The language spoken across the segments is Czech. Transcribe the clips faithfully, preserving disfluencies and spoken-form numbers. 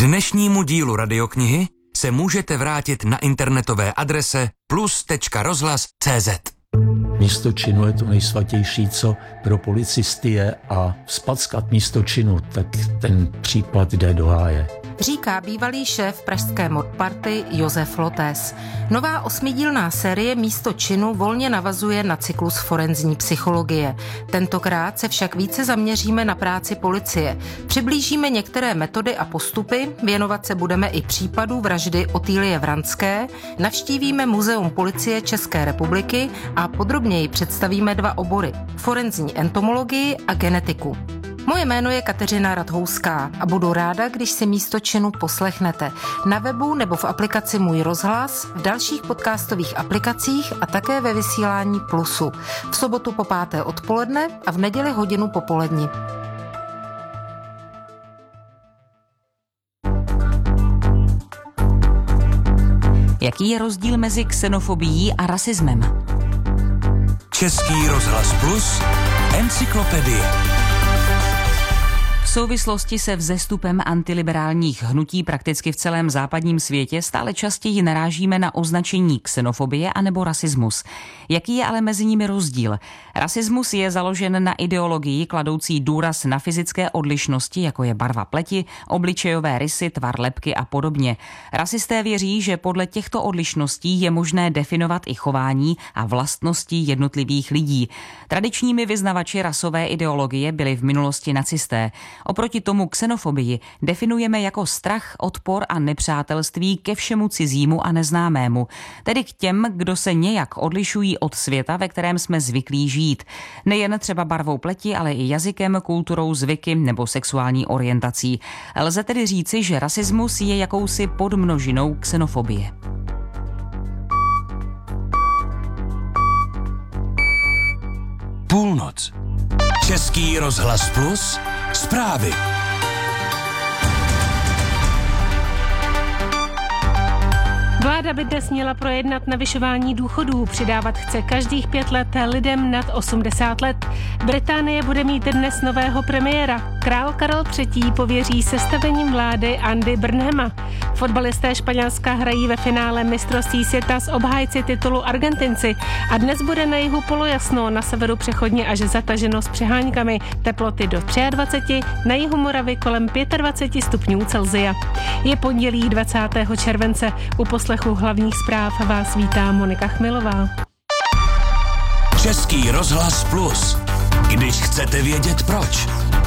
dnešnímu dílu radioknihy se můžete vrátit na internetové adrese plus tečka rozhlas tečka cé zet. Místo činu je to nejsvatější, co pro policisty je, a vzpackat místo činu, tak ten případ jde do háje. Říká bývalý šéf pražské modparty Josef Lotés. Nová osmidílná série Místo činu volně navazuje na cyklus forenzní psychologie. Tentokrát se však více zaměříme na práci policie. Přiblížíme některé metody a postupy, věnovat se budeme i případu vraždy Otýlie Vranské, navštívíme Muzeum policie České republiky a podrobněji představíme dva obory: forenzní entomologii a genetiku. Moje jméno je Kateřina Radhouská a budu ráda, když si Místo činu poslechnete na webu nebo v aplikaci Můj rozhlas, v dalších podcastových aplikacích a také ve vysílání Plusu. V sobotu po páté odpoledne a v neděli hodinu popolední. Jaký je rozdíl mezi xenofobií a rasismem? Český rozhlas Plus, encyklopedie. V souvislosti se vzestupem antiliberálních hnutí prakticky v celém západním světě stále častěji narážíme na označení xenofobie anebo rasismus. Jaký je ale mezi nimi rozdíl? Rasismus je založen na ideologii kladoucí důraz na fyzické odlišnosti, jako je barva pleti, obličejové rysy, tvar lebky a podobně. Rasisté věří, že podle těchto odlišností je možné definovat i chování a vlastnosti jednotlivých lidí. Tradičními vyznavači rasové ideologie byli v minulosti nacisté. Oproti tomu xenofobii definujeme jako strach, odpor a nepřátelství ke všemu cizímu a neznámému, tedy k těm, kdo se nějak odlišují od světa, ve kterém jsme zvyklí žít. Nejen třeba barvou pleti, ale i jazykem, kulturou, zvyky nebo sexuální orientací. Lze tedy říci, že rasismus je jakousi podmnožinou xenofobie. Půlnoc. Český rozhlas Plus. Zprávy. Vláda by dnes měla projednat navyšování důchodů. Přidávat chce každých pět let lidem nad osmdesát let. Británie bude mít dnes nového premiéra. Král Karel třetí pověří sestavením vlády Andy Burnhama. Fotbalisté Španělska hrají ve finále mistrovství světa s obhájci titulu Argentinci. A dnes bude na jihu polojasno, na severu přechodně až zataženo s přeháňkami. Teploty do dvacet tři, na jihu Moravy kolem dvacet pět stupňů Celsia. Je pondělí dvacátého července. U poslechu hlavních zpráv vás vítá Monika Chmilová. Český rozhlas Plus. Když chcete vědět proč.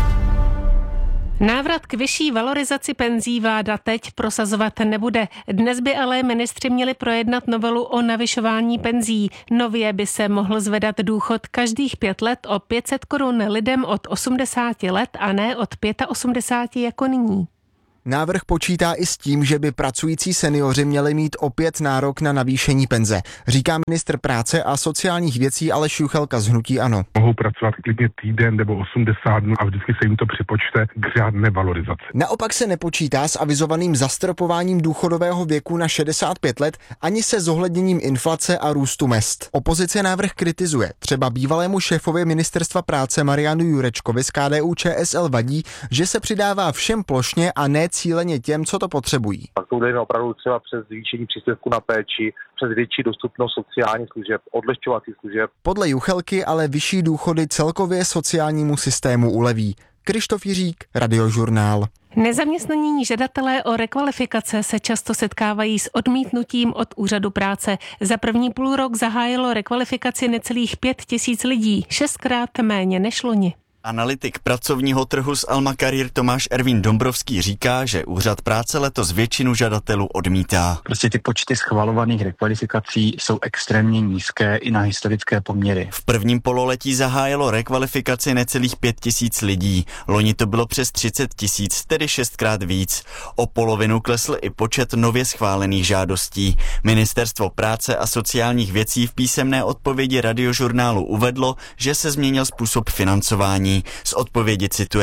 Návrat k vyšší valorizaci penzí vláda teď prosazovat nebude. Dnes by ale ministři měli projednat novelu o navyšování penzí. Nově by se mohl zvedat důchod každých pět let o pět set korun lidem od osmdesáti let a ne od osmdesáti pěti jako nyní. Návrh počítá i s tím, že by pracující seniori měli mít opět nárok na navýšení penze, říká ministr práce a sociálních věcí Aleš Juchelka z hnutí ANO. Mohou pracovat klidně týden nebo osmdesát dnů a vždycky se jim to připočte k řádné valorizaci. Naopak se nepočítá s avizovaným zastropováním důchodového věku na šedesát pět let ani se zohledněním inflace a růstu mezd. Opozice návrh kritizuje. Třeba bývalému šéfovi ministerstva práce Marianu Jurečkovi z K D U Č S L vadí, že se přidává všem plošně a ne cíleně těm, co to potřebují. Pak to jde opravdu třeba přes zvýšení příspěvku na péči, přes větší dostupnost sociálních služeb, odlehčovacích služeb. Podle Juchelky ale vyšší důchody celkově sociálnímu systému uleví. Krištof Jiřík, Radiožurnál. Nezaměstnaní žadatelé o rekvalifikace se často setkávají s odmítnutím od úřadu práce. Za první půlrok zahájilo rekvalifikaci necelých pět tisíc lidí, šestkrát méně než loni. Analytik pracovního trhu z Alma Career Tomáš Ervín Dombrovský říká, že úřad práce letos většinu žadatelů odmítá. Prostě ty počty schvalovaných rekvalifikací jsou extrémně nízké i na historické poměry. V prvním pololetí zahájilo rekvalifikaci necelých pět tisíc lidí. Loni to bylo přes třicet tisíc, tedy šestkrát víc. O polovinu klesl i počet nově schválených žádostí. Ministerstvo práce a sociálních věcí v písemné odpovědi Radiožurnálu uvedlo, že se změnil způsob financování. Z odpovědi citujeme.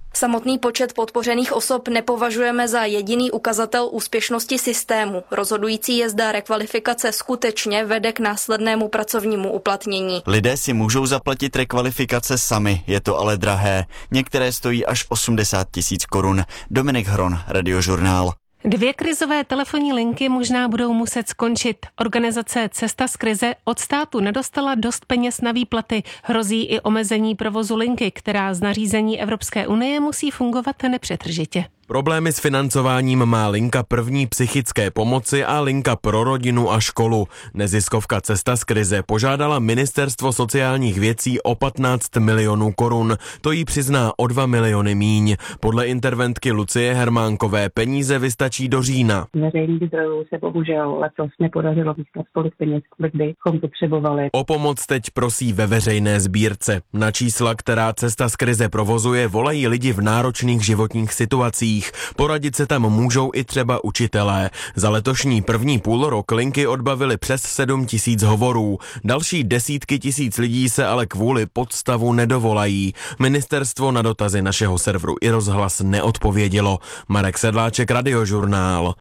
Samotný počet podpořených osob nepovažujeme za jediný ukazatel úspěšnosti systému. Rozhodující je, zda rekvalifikace skutečně vede k následnému pracovnímu uplatnění. Lidé si můžou zaplatit rekvalifikace sami, je to ale drahé. Některé stojí až osmdesát tisíc korun. Dominik Hron, Radiožurnál. Dvě krizové telefonní linky možná budou muset skončit. Organizace Cesta z krize od státu nedostala dost peněz na výplaty. Hrozí i omezení provozu linky, která z nařízení Evropské unie musí fungovat nepřetržitě. Problémy s financováním má linka první psychické pomoci a linka pro rodinu a školu. Neziskovka Cesta z krize požádala Ministerstvo sociálních věcí o patnáct milionů korun. To jí přizná o dva miliony míň. Podle interventky Lucie Hermánkové peníze vystačí do října. Veřejných zdrojů se bohužel letos nepodařilo získat tolik peněz, kolik bychom potřebovali. O pomoc teď prosí ve veřejné sbírce. Na čísla, která Cesta z krize provozuje, volají lidi v náročných životních situacích. Poradit se tam můžou i třeba učitelé. Za letošní první půlrok linky odbavily přes sedm tisíc hovorů. Další desítky tisíc lidí se ale kvůli podstavu nedovolají. Ministerstvo na dotazy našeho serveru i rozhlas neodpovědělo. Marek Sedláček, Radiožurnál.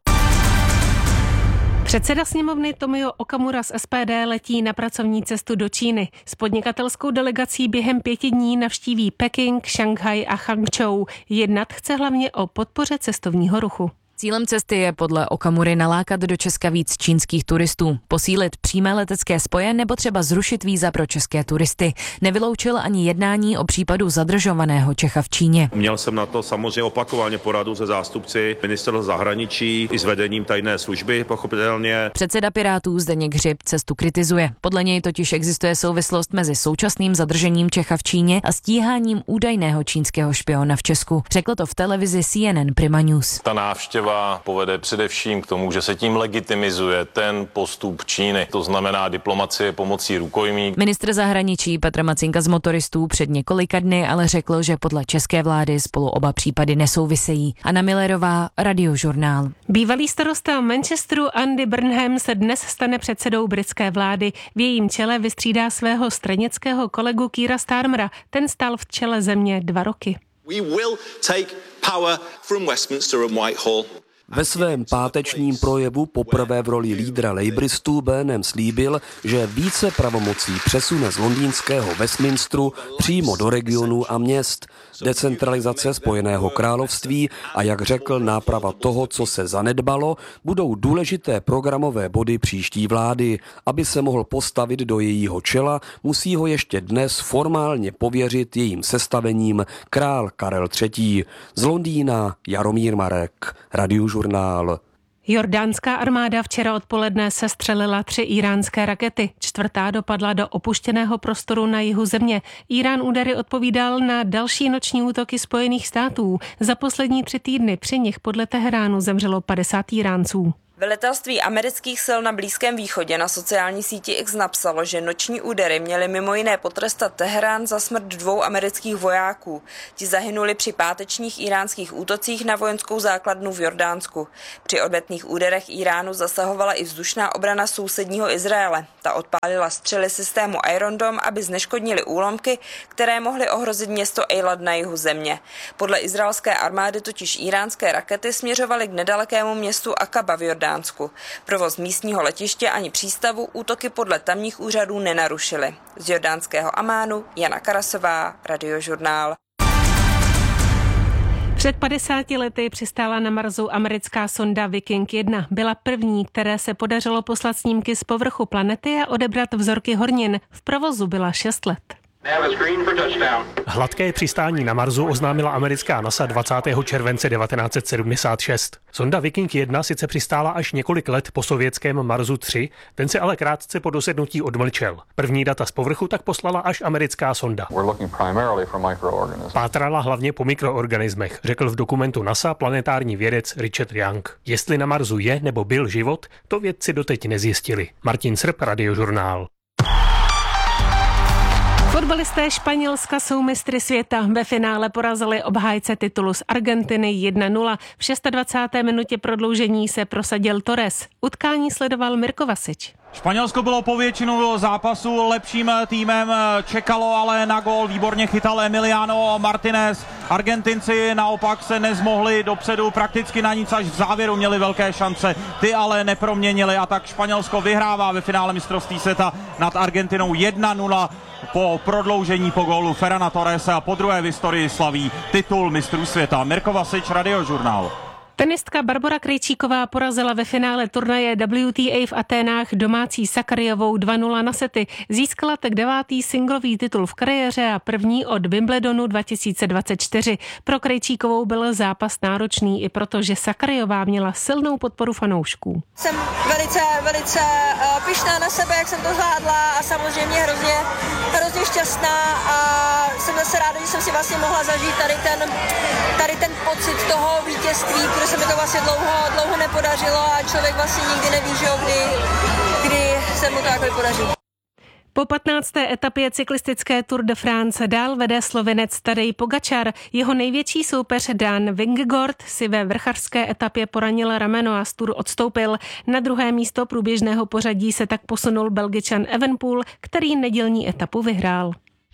Předseda sněmovny Tomio Okamura z S P D letí na pracovní cestu do Číny. S podnikatelskou delegací během pěti dní navštíví Peking, Šanghaj a Hangzhou. Jednat chce hlavně o podpoře cestovního ruchu. Cílem cesty je podle Okamury nalákat do Česka víc čínských turistů, posílit přímé letecké spoje nebo třeba zrušit víza pro české turisty. Nevyloučil ani jednání o případu zadržovaného Čecha v Číně. Měl jsem na to samozřejmě opakovaně poradu se zástupci ministerstva zahraničí i s vedením tajné služby, pochopitelně. Předseda Pirátů Zdeněk Hřib cestu kritizuje. Podle něj totiž existuje souvislost mezi současným zadržením Čecha v Číně a stíháním údajného čínského špiona v Česku. Řekl to v televizi C N N Prima News. Ta návštěva povede především k tomu, že se tím legitimizuje ten postup Číny. To znamená diplomacie pomocí rukojmí. Ministr zahraničí Petr Macinka z motoristů před několika dny ale řekl, že podle české vlády spolu oba případy nesouvisejí. Anna Millerová, Radiožurnál. Bývalý starosta Manchesteru Andy Burnham se dnes stane předsedou britské vlády. V jejím čele vystřídá svého stranického kolegu Keira Starmera. Ten stál v čele země dva roky. We will take power from Westminster and Whitehall. Ve svém pátečním projevu poprvé v roli lídra Labouristů Burnham slíbil, že více pravomocí přesune z londýnského Westminsteru přímo do regionů a měst. Decentralizace Spojeného království a, jak řekl, náprava toho, co se zanedbalo, budou důležité programové body příští vlády. Aby se mohl postavit do jejího čela, musí ho ještě dnes formálně pověřit jejím sestavením král Karel třetí. Z Londýna Jaromír Marek, Radiožurnál. Jordánská armáda včera odpoledne sestřelila tři íránské rakety. Čtvrtá dopadla do opuštěného prostoru na jihu země. Írán údery odpovídal na další noční útoky Spojených států. Za poslední tři týdny při nich podle Teheránu zemřelo padesát Íránců. Velitelství amerických sil na Blízkém východě na sociální síti X napsalo, že noční údery měly mimo jiné potrestat Teherán za smrt dvou amerických vojáků. Ti zahynuli při pátečních íránských útocích na vojenskou základnu v Jordánsku. Při odvetných úderech Iránu zasahovala i vzdušná obrana sousedního Izraele. Ta odpálila střely systému Iron Dome, aby zneškodnili úlomky, které mohly ohrozit město Eilat na jihu země. Podle izraelské armády totiž íránské rakety směřovaly k nedalekému městu Akaba v Jordánsku. Provoz místního letiště ani přístavu útoky podle tamních úřadů nenarušily. Z jordánského Amánu Jana Karasová, Radiožurnál. Před padesáti lety přistála na Marsu americká sonda Viking jedna. Byla první, které se podařilo poslat snímky z povrchu planety a odebrat vzorky hornin. V provozu byla šest let. Hladké přistání na Marsu oznámila americká NASA dvacátého července devatenáct set sedmdesát šest. Sonda Viking jedna sice přistála až několik let po sovětském Marsu tři, ten se ale krátce po dosednutí odmlčel. První data z povrchu tak poslala až americká sonda. Pátrala hlavně po mikroorganismech, řekl v dokumentu NASA planetární vědec Richard Young. Jestli na Marsu je nebo byl život, to vědci doteď nezjistili. Martin Srb, Radiožurnál. Fotbalisté Španělska jsou mistry světa. Ve finále porazili obhájce titulu z Argentiny jedna nula. V dvacáté šesté minutě prodloužení se prosadil Torres. Utkání sledoval Mirko Vasič. Španělsko bylo po většinu zápasu lepším týmem, čekalo ale na gól, výborně chytal Emiliano Martinez. Argentinci naopak se nezmohli dopředu prakticky na nic, až v závěru měli velké šance, ty ale neproměnili a tak Španělsko vyhrává ve finále mistrovství světa nad Argentinou jedna nula po prodloužení po gólu Ferrana Torrese a po druhé v historii slaví titul mistrů světa. Mirko Vasič, Radiožurnál. Tenistka Barbora Krejčíková porazila ve finále turnaje W T A v Aténách domácí Sakaryovou dva nula na sety. Získala tak devátý singlový titul v kariéře a první od Wimbledonu dva tisíce dvacet čtyři. Pro Krejčíkovou byl zápas náročný i proto, že Sakaryová měla silnou podporu fanoušků. Jsem velice, velice uh, pyšná na sebe, jak jsem to zvládla a samozřejmě hrozně, hrozně šťastná a jsem zase ráda, že jsem si vlastně mohla zažít tady ten, tady ten pocit toho vítězství, protože se mi to vlastně dlouho, dlouho nepodařilo a člověk vlastně nikdy neví, že kdy, kdy se mu to takhle podaří. Po patnácté etapě cyklistické Tour de France dál vede Slovinec Tadej Pogačar. Jeho největší soupeř Dan Vingegaard si ve vrchařské etapě poranil rameno a z Tour odstoupil. Na druhé místo průběžného pořadí se tak posunul Belgičan Evenepoel, který nedělní etapu vyhrál.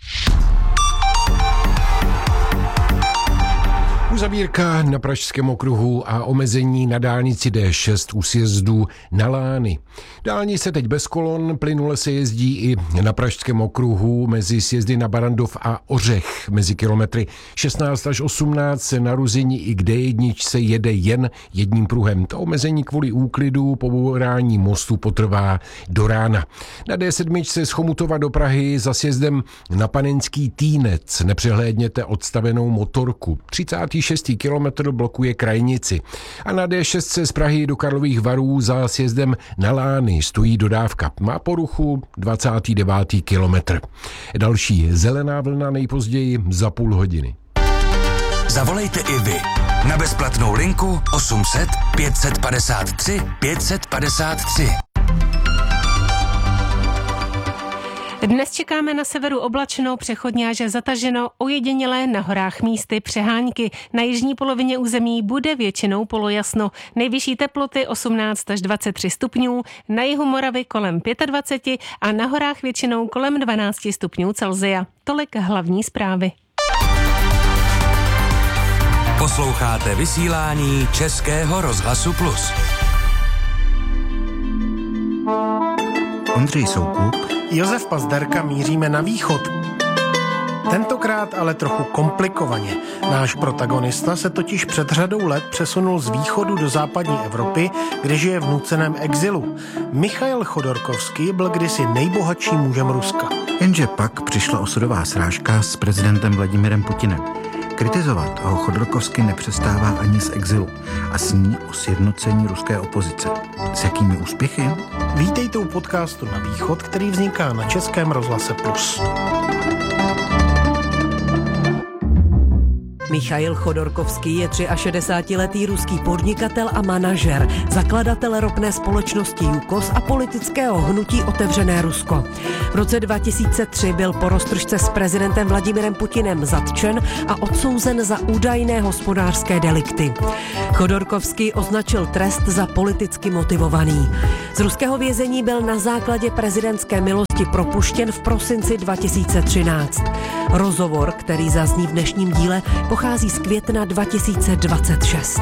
Uzavírka na Pražském okruhu a omezení na dálnici D šest u sjezdu na Lány. Dálnice teď bez kolon, plynule se jezdí i na Pražském okruhu mezi sjezdy na Barandov a Ořech. Mezi kilometry šestnáct až osmnáct se na Ruzyni i k D jedna se jede jen jedním pruhem. To omezení kvůli úklidu po bourání mostu potrvá do rána. Na D sedm se z Chomutova do Prahy za sjezdem na Panenský Týnec nepřehlédněte odstavenou motorku. třicátý šestý kilometr blokuje Krajnici. A na D šest se z Prahy do Karlových Varů za sjezdem na Lány stojí dodávka. Má poruchu dvacátý devátý kilometr. Další zelená vlna nejpozději za půl hodiny. Zavolejte i vy na bezplatnou linku osm set pět padesát tři pět padesát tři. Dnes čekáme na severu oblačno, přechodně až zataženo, ojedinělé na horách místy přehánky. Na jižní polovině území bude většinou polojasno. Nejvyšší teploty osmnáct až dvacet tři stupňů, na jihu Moravy kolem dvacet pět a na horách většinou kolem dvanáct stupňů Celsia. Tolik hlavní zprávy. Posloucháte vysílání Českého rozhlasu Plus. Ondřej Soukup, Josef Pazderka, míříme na východ. Tentokrát ale trochu komplikovaně. Náš protagonista se totiž před řadou let přesunul z východu do západní Evropy, kde žije v nuceném exilu. Michail Chodorkovský byl kdysi nejbohatším mužem Ruska. Jenže pak přišla osudová srážka s prezidentem Vladimirem Putinem. Kritizovat ho Chodorkovský nepřestává ani z exilu a sní o sjednocení ruské opozice. S jakými úspěchy? Vítejte u podcastu Na východ, který vzniká na Českém rozhlase Plus. Michail Chodorkovský je šedesátiletý ruský podnikatel a manažer, zakladatel ropné společnosti Jukos a politického hnutí Otevřené Rusko. V roce dva tisíce tři byl po roztržce s prezidentem Vladimirem Putinem zatčen a odsouzen za údajné hospodářské delikty. Chodorkovský označil trest za politicky motivovaný. Z ruského vězení byl na základě prezidentské milosti propuštěn v prosinci dva tisíce třináct. Rozhovor, který zazní v dnešním díle, pochází z května dva tisíce dvacet šest.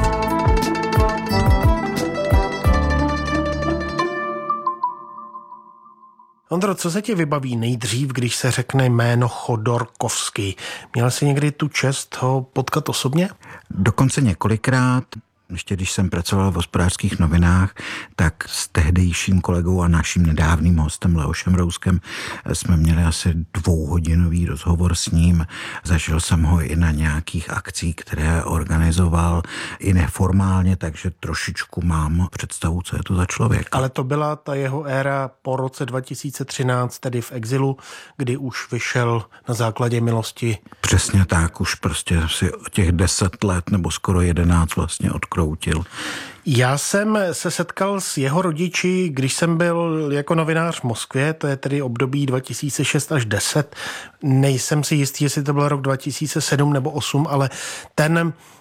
Ondro, co se ti vybaví nejdřív, když se řekne jméno Chodorkovský? Měl jsi někdy tu čest ho potkat osobně? Dokonce několikrát. Ještě když jsem pracoval v Hospodářských novinách, tak s tehdejším kolegou a naším nedávným hostem Leošem Rouskem jsme měli asi dvouhodinový rozhovor s ním. Zažil jsem ho i na nějakých akcích, které organizoval i neformálně, takže trošičku mám představu, co je to za člověk. Ale to byla ta jeho éra po roce dva tisíce třináct, tedy v exilu, kdy už vyšel na základě milosti. Přesně tak, už prostě si těch deset let nebo skoro jedenáct vlastně odkroutil. Já jsem se setkal s jeho rodiči, když jsem byl jako novinář v Moskvě, to je tedy období dva tisíce šest až deset. Nejsem si jistý, jestli to byl rok dva tisíce sedm nebo osm, ale ten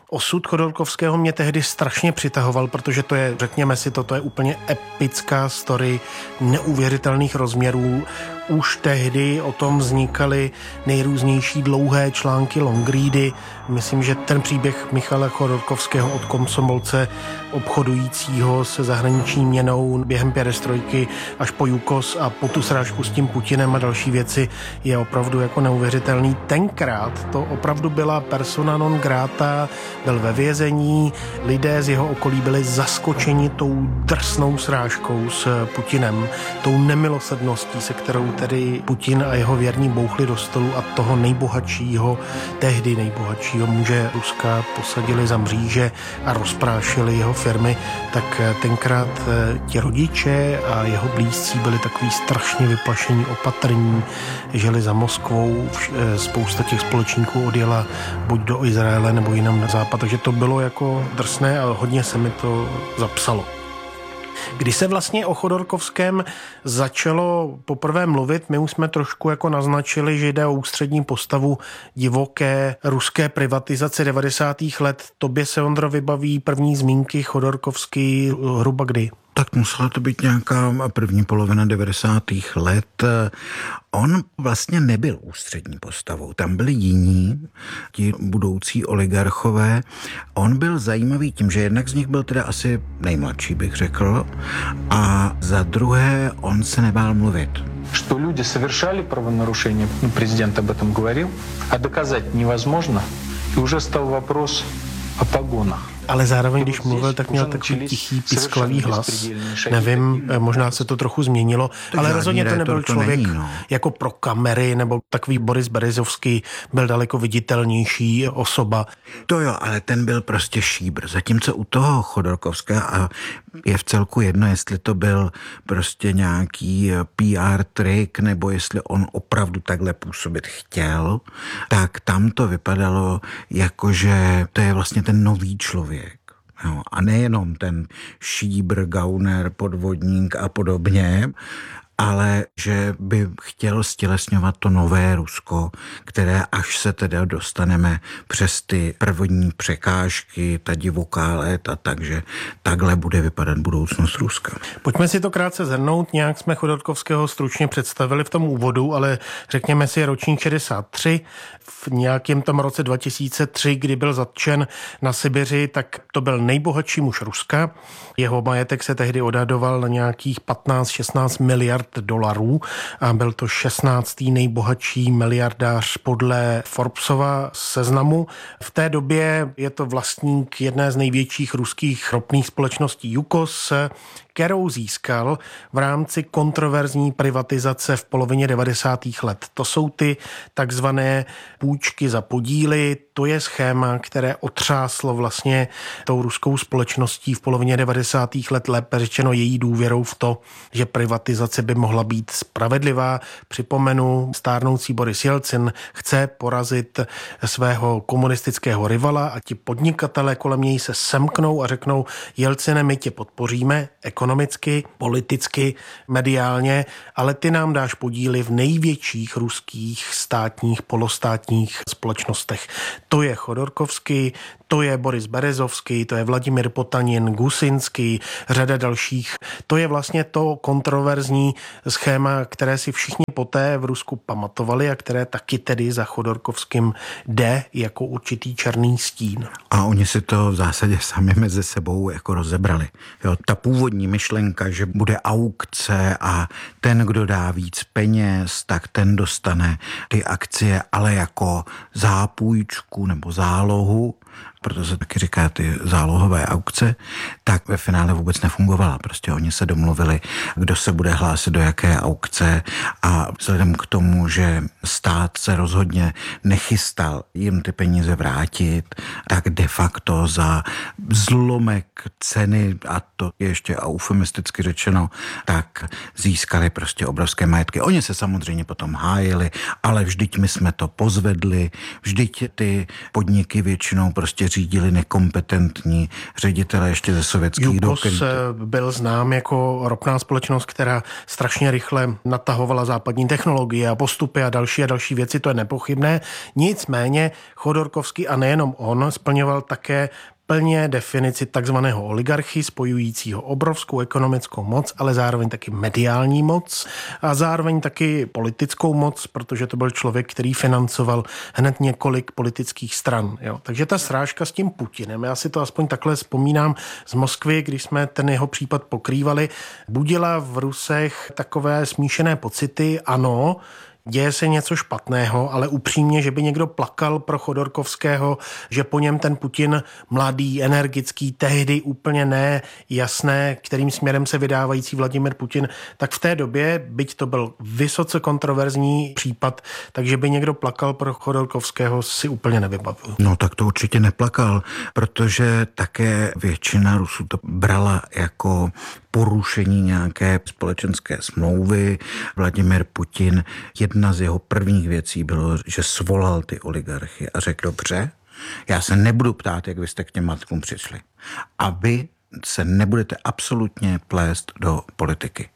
Osud Chodorkovského mě tehdy strašně přitahoval, protože to je, řekněme si, toto je úplně epická story neuvěřitelných rozměrů. Už tehdy o tom vznikaly nejrůznější dlouhé články, longready. Myslím, že ten příběh Michala Chodorkovského od komsomolce obchodujícího se zahraniční měnou během perestrojky až po Jukos a po tu srážku s tím Putinem a další věci je opravdu jako neuvěřitelný. Tenkrát to opravdu byla persona non grata, byl ve vězení, lidé z jeho okolí byli zaskočeni tou drsnou srážkou s Putinem, tou nemilosrdností, se kterou tedy Putin a jeho věrní bouchli do stolu a toho nejbohatšího, tehdy nejbohatšího muže Ruska posadili za mříže a rozprášili jeho firmy, tak tenkrát ti rodiče a jeho blízcí byli takový strašně vyplašení, opatrní, žili za Moskvou, spousta těch společníků odjela buď do Izraele nebo jinam na západ, takže to bylo jako drsné a hodně se mi to zapsalo. Když se vlastně o Chodorkovském začalo poprvé mluvit, my už jsme trošku jako naznačili, že jde o ústřední postavu divoké ruské privatizace devadesátých let. Tobě se, Ondro, vybaví první zmínky Chodorkovský hruba kdy? Tak musela to být nějaká první polovina devadesátých let. On vlastně nebyl ústřední postavou. Tam byli jiní, ti budoucí oligarchové. On byl zajímavý tím, že jednak z nich byl teda asi nejmladší, bych řekl, a za druhé on se nebál mluvit. Что люди совершали правонарушение, президент об этом говорил, а доказать невозможно, и уже стал вопрос о погонах. Ale zároveň, když mluvil, tak měl takový tichý, pisklavý hlas. Nevím, možná se to trochu změnilo, to ale rozhodně to nebyl člověk to není, no. jako pro kamery, nebo takový Boris Berezovský byl daleko viditelnější osoba. To jo, ale ten byl prostě šíbr. Zatímco u toho Chodorkovského, a je v celku jedno, jestli to byl prostě nějaký P R trik, nebo jestli on opravdu takhle působit chtěl, tak tam to vypadalo jako, že to je vlastně ten nový člověk. No, a nejenom ten šíbr, gauner, podvodník a podobně, ale že by chtěl stělesňovat to nové Rusko, které až se teda dostaneme přes ty první překážky, ta divoká léta, takže takhle bude vypadat budoucnost Ruska. Pojďme si to krátce zhrnout, nějak jsme Chodorkovského stručně představili v tom úvodu, ale řekněme si ročník šedesát tři, v nějakém tom roce dva tisíce tři, kdy byl zatčen na Sibiři, tak to byl nejbohatší muž Ruska. Jeho majetek se tehdy odhadoval na nějakých patnáct šestnáct miliard dolarů a byl to šestnáctý nejbohatší miliardář podle Forbesova seznamu. V té době je to vlastník jedné z největších ruských ropných společností Jukos, kterou získal v rámci kontroverzní privatizace v polovině devadesátých let. To jsou ty takzvané půjčky za podíly, to je schéma, které otřáslo vlastně tou ruskou společností v polovině devadesátých let, lépe řečeno její důvěrou v to, že privatizace by mohla být spravedlivá. Připomenu, stárnoucí Boris Jelcin chce porazit svého komunistického rivala a ti podnikatelé kolem něj se semknou a řeknou: Jelcine, my tě podpoříme ekonomicky, politicky, mediálně, ale ty nám dáš podíly v největších ruských státních, polostátních společnostech. To je Chodorkovský, to je Boris Berezovský, to je Vladimír Potanin, Gusinský, řada dalších. To je vlastně to kontroverzní schéma, které si všichni poté v Rusku pamatovali a které taky tedy za Chodorkovským jde jako určitý černý stín. A oni si to v zásadě sami mezi sebou jako rozebrali. Jo, ta původní myšlenka, že bude aukce a ten, kdo dá víc peněz, tak ten dostane ty akcie, ale jako zápůjčku nebo zálohu, proto se taky říká ty zálohové aukce, tak ve finále vůbec nefungovala. Prostě oni se domluvili, kdo se bude hlásit do jaké aukce a vzhledem k tomu, že stát se rozhodně nechystal jim ty peníze vrátit, tak de facto za zlomek ceny, a to je ještě eufemisticky řečeno, tak získali prostě obrovské majetky. Oni se samozřejmě potom hájili, ale vždyť my jsme to pozvedli, vždyť ty podniky většinou prostě prostě řídili nekompetentní ředitelé ještě ze sovětských dob. Jukos byl znám jako ropná společnost, která strašně rychle natahovala západní technologie a postupy a další a další věci, to je nepochybné. Nicméně Chodorkovský a nejenom on splňoval také plně definici takzvaného oligarchy, spojujícího obrovskou ekonomickou moc, ale zároveň taky mediální moc a zároveň taky politickou moc, protože to byl člověk, který financoval hned několik politických stran. Jo. Takže ta srážka s tím Putinem, já si to aspoň takhle vzpomínám z Moskvy, když jsme ten jeho případ pokrývali, budila v Rusech takové smíšené pocity, ano, děje se něco špatného, ale upřímně, že by někdo plakal pro Chodorkovského, že po něm ten Putin mladý, energický, tehdy úplně ne jasné, kterým směrem se vydávající Vladimir Putin, tak v té době, byť to byl vysoce kontroverzní případ, takže by někdo plakal pro Chodorkovského, si úplně nevybavil. No tak to určitě neplakal, protože také většina Rusů to brala jako porušení nějaké společenské smlouvy. Vladimir Putin, jedna z jeho prvních věcí bylo, že svolal ty oligarchy a řekl, dobře, já se nebudu ptát, jak vy jste k těm matkům přišli. A vy se nebudete absolutně plést do politiky.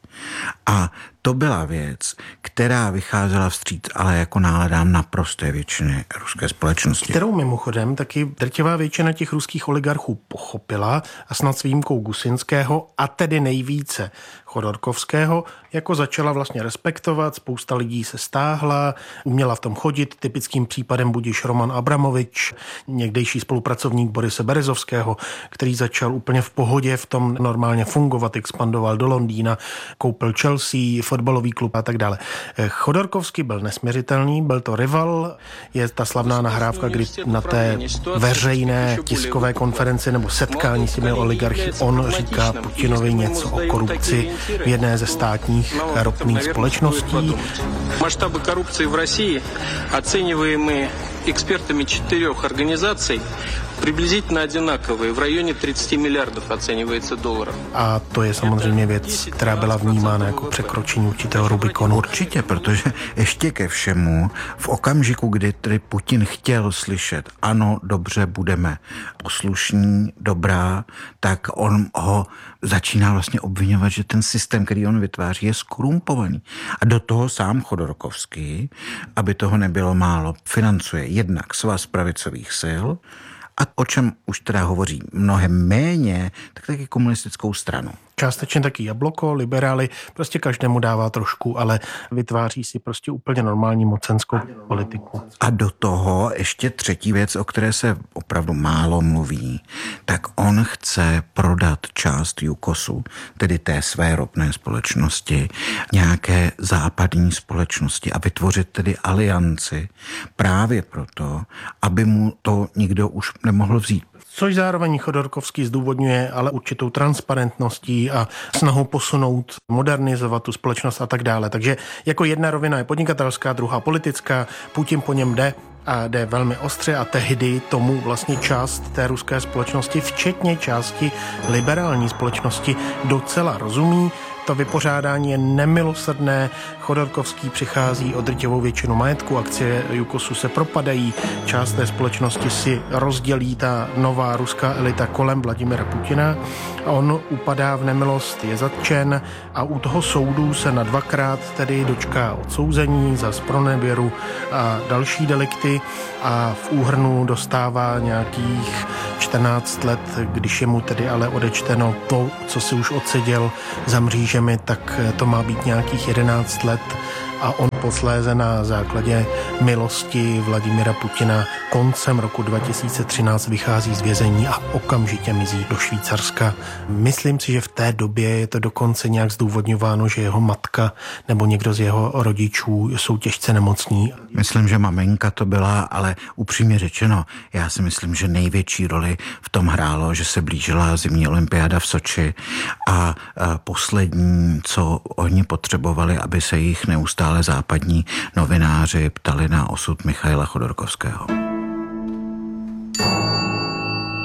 A to byla věc, která vycházela vstříc, ale jako náladám naprosté většiny ruské společnosti. Kterou mimochodem taky drtivá většina těch ruských oligarchů pochopila a snad s výjimkou Gusinského a tedy nejvíce Chodorkovského, jako začala vlastně respektovat, spousta lidí se stáhla, uměla v tom chodit, typickým případem budiš Roman Abramovič, někdejší spolupracovník Borise Berezovského, který začal úplně v pohodě v tom normálně fungovat, expandoval do Londýna, koupil Chelsea, fotbalový klub a tak dále. Chodorkovský byl nesměřitelný, byl to rival, je ta slavná nahrávka, kdy na té veřejné tiskové konferenci nebo setkání s těmi oligarchy on říká Putinovi něco o korupci v jedné ze státních ropných společností. Масштабы коррупции в России, оцениваемые экспертами четырех организаций, приблизительно одинаковые. В районе тридцать миллиардов оценивается долларов. A to je samozřejmě věc, která byla vnímána jako překročení určitého Rubikonu. Určitě, protože ještě ke všemu, v okamžiku, kdy tedy Putin chtěl slyšet, ano, dobře, budeme poslušní, dobrá, tak on ho začíná vlastně obvinovat, že ten systém, který on vytváří, je skorumpovaný. A do toho sám Chodorkovský, aby toho nebylo málo, financuje jednak svaz pravicových sil, a o čem už teda hovoří mnohem méně, tak taky komunistickou stranu. Částečně taky Jabloko, liberály, prostě každému dává trošku, ale vytváří si prostě úplně normální mocenskou politiku. A do toho ještě třetí věc, o které se opravdu málo mluví, tak on chce prodat část Jukosu, tedy té své ropné společnosti, nějaké západní společnosti a vytvořit tedy alianci právě proto, aby mu to nikdo už nemohl vzít. Což zároveň Chodorkovský zdůvodňuje ale určitou transparentností a snahou posunout, modernizovat tu společnost a tak dále. Takže jako jedna rovina je podnikatelská, druhá politická, Putin po něm jde a jde velmi ostře a tehdy tomu vlastně část té ruské společnosti, včetně části liberální společnosti, docela rozumí. To vypořádání je nemilosrdné. Chodorkovský přichází o drtivou většinu majetku, akcie Jukosu se propadají, část té společnosti si rozdělí ta nová ruská elita kolem Vladimira Putina a on upadá v nemilost, je zatčen a u toho soudu se na dvakrát tedy dočká odsouzení za zpronevěru a další delikty a v úhrnu dostává nějakých čtrnáct let, když je mu tedy ale odečteno to, co si už odseděl za mřížemi, tak to má být nějakých jedenáct let a on posléze na základě milosti Vladimira Putina koncem roku dva tisíce třináct vychází z vězení a okamžitě mizí do Švýcarska. Myslím si, že v té době je to dokonce nějak zdůvodňováno, že jeho matka nebo někdo z jeho rodičů jsou těžce nemocní. Myslím, že maminka to byla, ale upřímně řečeno, já si myslím, že největší roli v tom hrálo, že se blížila zimní olympiáda v Soči a poslední, co oni potřebovali, aby se jich neustále západní novináři ptali na osud Michaila Chodorkovského.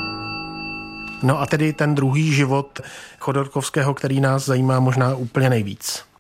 No a tedy ten druhý život Chodorkovského, který nás zajímá možná úplně nejvíc.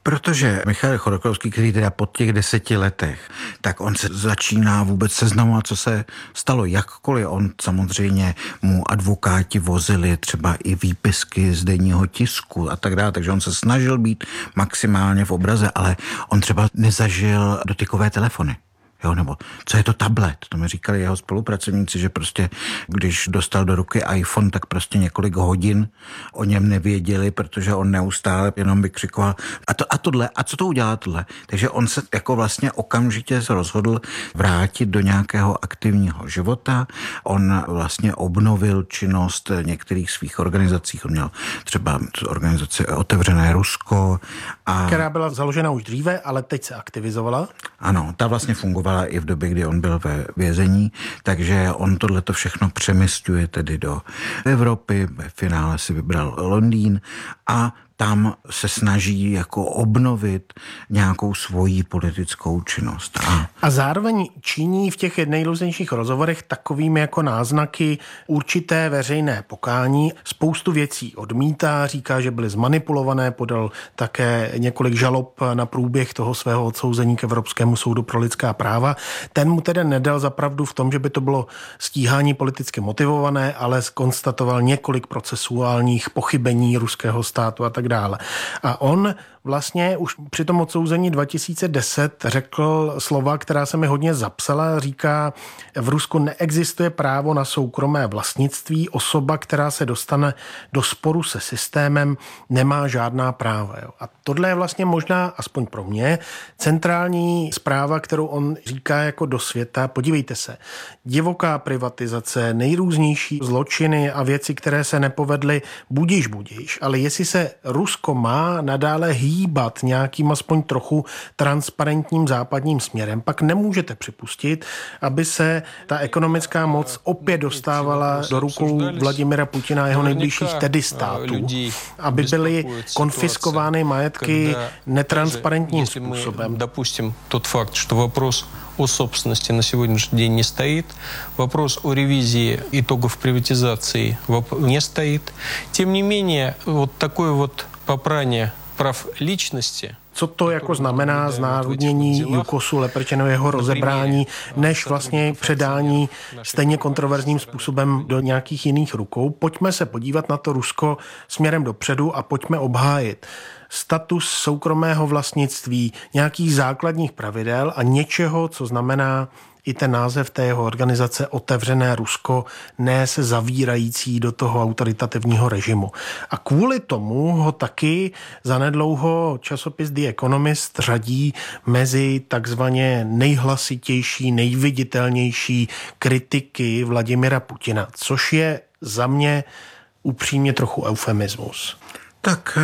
Protože Michail Chodorkovský, který teda po těch deseti letech, tak on se začíná vůbec seznamovat, co se stalo, jakkoliv on samozřejmě mu advokáti vozili třeba i výpisky z denního tisku a tak dále, takže on se snažil být maximálně v obraze, ale on třeba nezažil dotykové telefony. Jo, nebo co je to tablet? To mi říkali jeho spolupracovníci, že prostě, když dostal do ruky iPhone, tak prostě několik hodin o něm nevěděli, protože on neustále jenom vykřikoval a, to, a tohle, a co to udělá tohle? Takže on se jako vlastně okamžitě se rozhodl vrátit do nějakého aktivního života. On vlastně obnovil činnost některých svých organizací. On měl třeba organizaci Otevřené Rusko. A... která byla založena už dříve, ale teď se aktivizovala. Ano, ta vlastně fungovala i v době, kdy on byl ve vězení, takže on tohleto všechno přemysťuje tedy do Evropy, ve finále si vybral Londýn a tam se snaží jako obnovit nějakou svoji politickou činnost. A, a zároveň činí v těch nejrůznějších rozhovorech takovými jako náznaky určité veřejné pokání. Spoustu věcí odmítá, říká, že byly zmanipulované, podal také několik žalob na průběh toho svého odsouzení k Evropskému soudu pro lidská práva. Ten mu tedy nedal za pravdu v tom, že by to bylo stíhání politicky motivované, ale konstatoval několik procesuálních pochybení ruského státu a tak dále. A on vlastně už při tom odsouzení dva tisíce deset řekl slova, která se mi hodně zapsala. Říká, v Rusku neexistuje právo na soukromé vlastnictví. Osoba, která se dostane do sporu se systémem, nemá žádná práva. Jo. A tohle je vlastně možná, aspoň pro mě, centrální zpráva, kterou on říká jako do světa. Podívejte se, divoká privatizace, nejrůznější zločiny a věci, které se nepovedly, budíš, budíš. Ale jestli se Rusko má nadále hýbat nějakým aspoň trochu transparentním západním směrem, pak nemůžete připustit, aby se ta ekonomická moc opět dostávala do rukou Vladimira Putina a jeho nejbližších tedy států, aby byly konfiskovány majetky netransparentním způsobem. Допустим, тот факт, что вопрос о собственности на сегодняшний день не стоит, вопрос о ревизии итогов приватизации не стоит. Тем не менее, вот такое вот попрание прав личности. Co to jako znamená znárodnění Jukosu, Leprčenovo jeho rozebrání, než vlastně předání stejně kontroverzním způsobem do nějakých jiných rukou. Pojďme se podívat na to Rusko směrem dopředu a pojďme obhájit status soukromého vlastnictví, nějakých základních pravidel a něčeho, co znamená i ten název té jeho organizace Otevřené Rusko, ne se zavírající do toho autoritativního režimu. A kvůli tomu ho taky zanedlouho časopis The Economist řadí mezi takzvaně nejhlasitější, nejviditelnější kritiky Vladimira Putina, což je za mě upřímně trochu eufemismus. Tak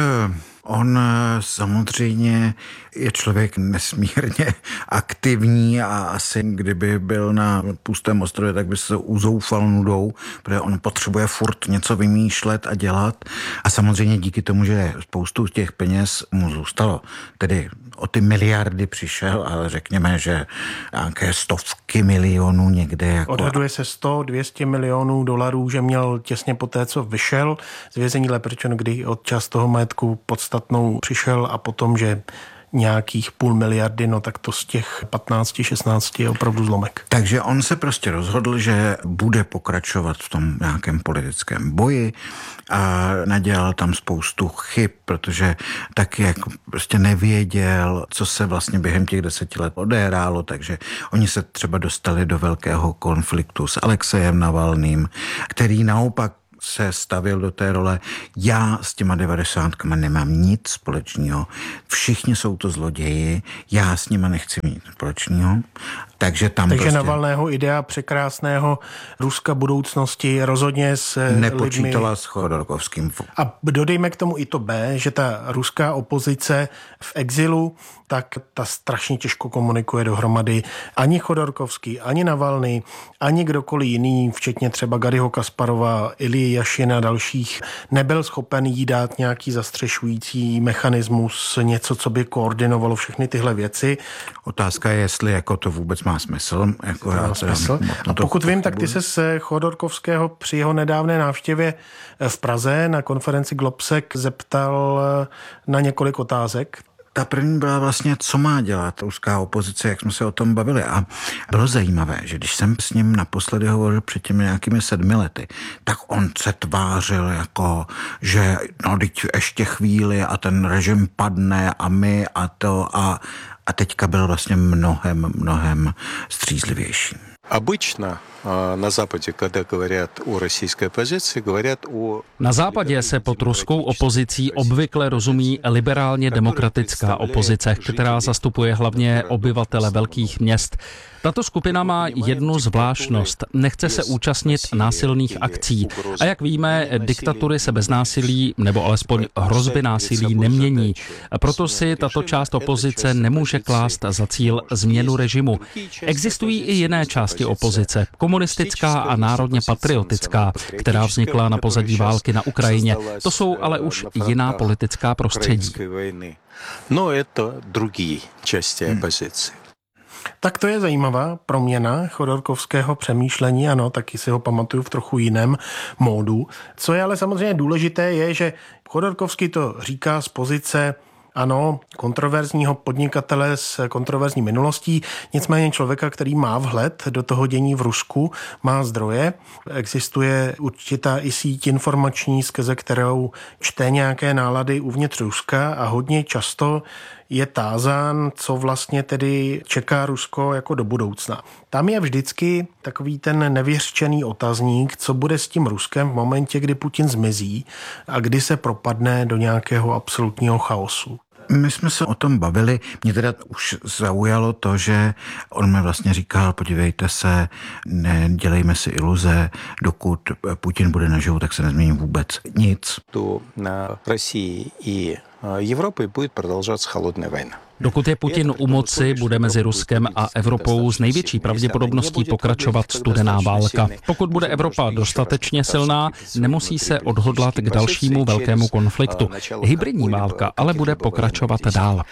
on samozřejmě je člověk nesmírně aktivní a asi kdyby byl na pustém ostrově, tak by se uzoufal nudou, protože on potřebuje furt něco vymýšlet a dělat. A samozřejmě díky tomu, že spoustu těch peněz mu zůstalo, tedy o ty miliardy přišel, ale řekněme, že nějaké stovky milionů někde. Jako... Odhaduje se sto dvě stě milionů dolarů, že měl těsně po té, co vyšel z vězení Leprčen, kdy od část toho majetku podstatnou přišel a potom, že nějakých půl miliardy, no tak to z těch patnáct šestnáct je opravdu zlomek. Takže on se prostě rozhodl, že bude pokračovat v tom nějakém politickém boji a nadělal tam spoustu chyb, protože taky jak prostě nevěděl, co se vlastně během těch deseti let odehrálo, takže oni se třeba dostali do velkého konfliktu s Alexejem Navalným, který naopak se stavil do té role, já s těma devadesátkama nemám nic společného, všichni jsou to zloději, já s nima nechci mít společného. Takže tam Takže prostě... Navalného idea překrásného Ruska budoucnosti rozhodně s nepočítala lidmi... s Chodorkovským. A dodejme k tomu i to B, že ta ruská opozice v exilu, tak ta strašně těžko komunikuje dohromady. Ani Chodorkovský, ani Navalný, ani kdokoliv jiný, včetně třeba Garryho Kasparova, Ilji Jašina a dalších, nebyl schopen jí dát nějaký zastřešující mechanismus, něco, co by koordinovalo všechny tyhle věci. Otázka je, jestli jako to vůbec má smysl. Jako má smysl. A pokud vím, tak ty se z Chodorkovského při jeho nedávné návštěvě v Praze na konferenci Globsec zeptal na několik otázek. Ta první byla vlastně, co má dělat ruská opozice, jak jsme se o tom bavili. A bylo zajímavé, že když jsem s ním naposledy hovořil před těmi nějakými sedmi lety, tak on se tvářil jako, že no teď ještě chvíli a ten režim padne a my a to a, a teďka byl vlastně mnohem, mnohem střízlivější. Обычно на Западе, когда говорят о российской оппозиции, говорят о... Na západě se pod ruskou opozicí obvykle rozumí liberálně demokratická opozice, která zastupuje hlavně obyvatele velkých měst. Tato skupina má jednu zvláštnost. Nechce se účastnit násilných akcí. A jak víme, diktatury se bez násilí, nebo alespoň hrozby násilí nemění. Proto si tato část opozice nemůže klást za cíl změnu režimu. Existují i jiné části opozice, komunistická a národně patriotická, která vznikla na pozadí války na Ukrajině. To jsou ale už jiná politická prostředí. No, je to druhý části opozice. Tak to je zajímavá proměna chodorkovského přemýšlení, ano, taky si ho pamatuju v trochu jiném módu. Co je ale samozřejmě důležité je, že Chodorkovský to říká z pozice ano, kontroverzního podnikatele s kontroverzní minulostí, nicméně člověka, který má vhled do toho dění v Rusku, má zdroje. Existuje určitá i síť informační, skrze kterou čte nějaké nálady uvnitř Ruska a hodně často je tázán, co vlastně tedy čeká Rusko jako do budoucna. Tam je vždycky takový ten nevyřčený otazník, co bude s tím Ruskem v momentě, kdy Putin zmizí a kdy se propadne do nějakého absolutního chaosu. My jsme se o tom bavili, mě teda už zaujalo to, že on mi vlastně říkal, podívejte se, nedělejme si iluze, dokud Putin bude naživu, tak se nezmění vůbec nic. Tu na Rusii i Evropy bude prodloužovat холодná vojna. Dokud je Putin u moci, bude mezi Ruskem a Evropou s největší pravděpodobností pokračovat studená válka. Pokud bude Evropa dostatečně silná, nemusí se odhodlat k dalšímu velkému konfliktu. Hybridní válka ale bude pokračovat dál.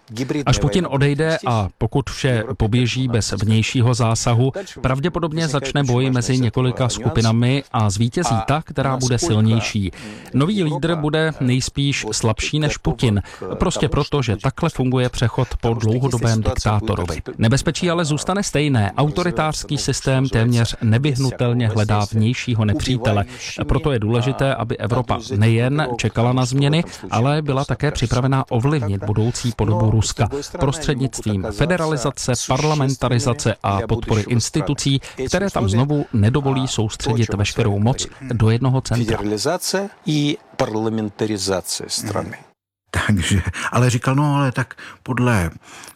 Až Putin odejde a pokud vše poběží bez vnějšího zásahu, pravděpodobně začne boj mezi několika skupinami a zvítězí ta, která bude silnější. Nový lídr bude nejspíš slabší než Putin, prostě proto, že takhle funguje přechod po dlouhodobém diktátorovi. Nebezpečí ale zůstane stejné. Autoritářský systém téměř nevyhnutelně hledá vnějšího nepřítele. Proto je důležité, aby Evropa nejen čekala na změny, ale byla také připravená ovlivnit budoucí podobu Ruska prostřednictvím federalizace, parlamentarizace a podpory institucí, které tam znovu nedovolí soustředit veškerou moc do jednoho centra. Federalizace i parlamentarizace strany. Takže, ale říkal, no ale tak podle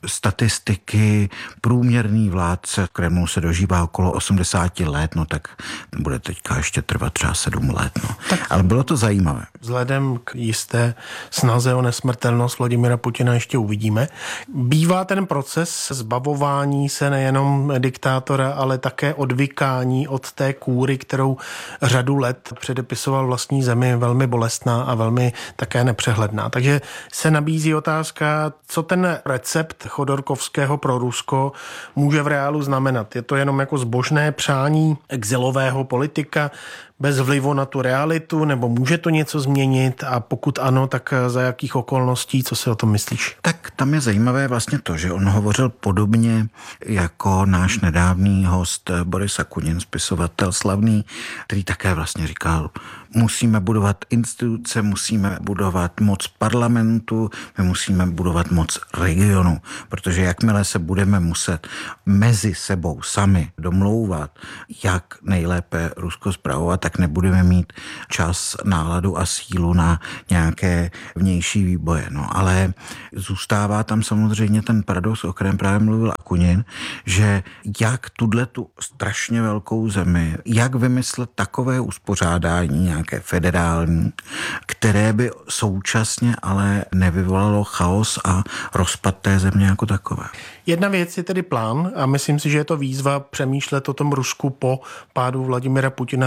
statistiky průměrný vládce v Kremlu se dožívá okolo osmdesát let, no tak bude teďka ještě trvat třeba sedm let, no. Tak, ale bylo to zajímavé. Vzhledem k jisté snaze o nesmrtelnost Vladimira Putina ještě uvidíme. Bývá ten proces zbavování se nejenom diktátora, ale také odvykání od té kůry, kterou řadu let předepisoval vlastní zemi, velmi bolestná a velmi také nepřehledná. Takže se nabízí otázka, co ten recept Chodorkovského pro Rusko může v reálu znamenat. Je to jenom jako zbožné přání exilového politika bez vlivu na tu realitu, nebo může to něco změnit a pokud ano, tak za jakých okolností, co si o tom myslíš? Tak tam je zajímavé vlastně to, že on hovořil podobně jako náš nedávný host Boris Akunin, spisovatel slavný, který také vlastně říkal, musíme budovat instituce, musíme budovat moc parlamentu, my musíme budovat moc regionu, protože jakmile se budeme muset mezi sebou sami domlouvat, jak nejlépe Rusko spravovat, tak nebudeme mít čas, náladu a sílu na nějaké vnější výboje. No, ale zůstává tam samozřejmě ten paradox, o kterém právě mluvil Akunin, že jak tuto strašně velkou zemi, jak vymyslet takové uspořádání, nějaké federální, které by současně ale nevyvolalo chaos a rozpad té země jako takové. Jedna věc je tedy plán a myslím si, že je to výzva přemýšlet o tom Rusku po pádu Vladimira Putina realisticky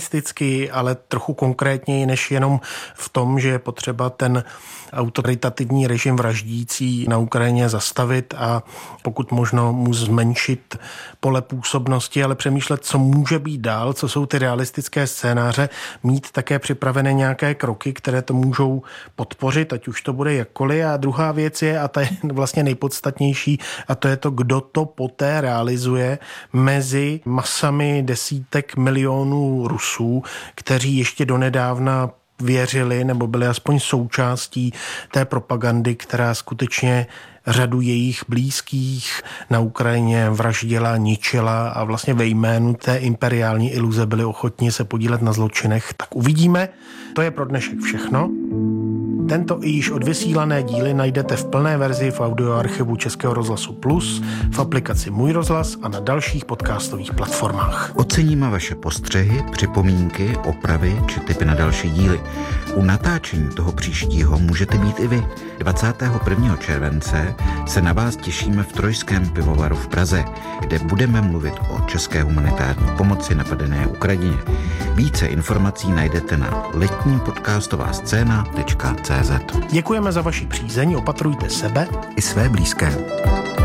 realisticky, ale trochu konkrétněji než jenom v tom, že je potřeba ten autoritativní režim vraždící na Ukrajině zastavit a pokud možno mu zmenšit pole působnosti, ale přemýšlet, co může být dál, co jsou ty realistické scénáře, mít také připravené nějaké kroky, které to můžou podpořit, ať už to bude jakkoliv. A druhá věc je, a ta je vlastně nejpodstatnější, a to je to, kdo to poté realizuje mezi masami desítek milionů Rusů, kteří ještě donedávna věřili nebo byli aspoň součástí té propagandy, která skutečně řadu jejich blízkých na Ukrajině vraždila, ničila a vlastně ve jménu té imperiální iluze byli ochotni se podílet na zločinech. Tak uvidíme. To je pro dnešek všechno. Tento i již odvysílané díly najdete v plné verzi v audioarchivu Českého rozhlasu Plus, v aplikaci Můj rozhlas a na dalších podcastových platformách. Oceníme vaše postřehy, připomínky, opravy či tipy na další díly. U natáčení toho příštího můžete být i vy. dvacátého prvního července se na vás těšíme v Trojském pivovaru v Praze, kde budeme mluvit o české humanitární pomoci napadené Ukrajině. Více informací najdete na letní podcastová scéna tečka cé zet. Děkujeme za vaši přízeň, opatrujte sebe i své blízké.